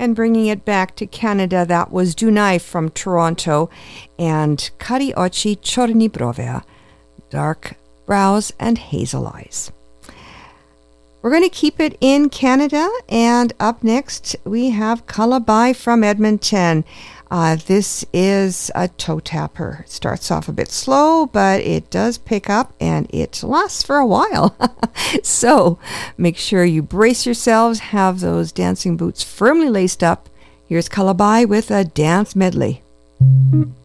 And bringing it back to Canada, that was Dunaj from Toronto and Kari Ochi Chorni Brovea, dark brows and hazel eyes. We're going to keep it in Canada, and up next we have Calabai from Edmonton. This is a toe tapper. It starts off a bit slow, but it does pick up and it lasts for a while. So make sure you brace yourselves, have those dancing boots firmly laced up. Here's Calabai with a dance medley.